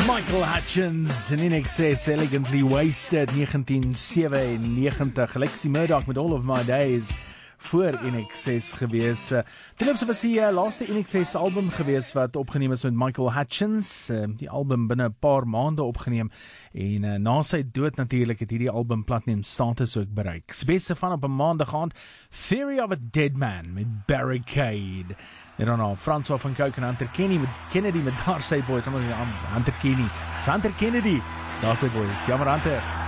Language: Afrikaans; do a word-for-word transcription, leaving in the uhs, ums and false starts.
Michael Hutchins in Excess, Elegantly Wasted, negentien sevenennegentig. Lexi Murdoch met All of My Days voor In Excess gewees. Tenminste was die uh, laaste In Excess album gewees wat opgeneem is met Michael Hutchins. Uh, die album binne 'n paar maande opgeneem en uh, na sy dood natuurlik het hierdie album platinum status ook bereik. Beste van op 'n maandag aand, Theory of a Dead Man met Barricade. En dan al François van Cooke en Hunter Kennedy met Kennedy met daar sy boys. Hunter Kennedy, Hunter Kennedy, daar sy boys. Jammer Hunter.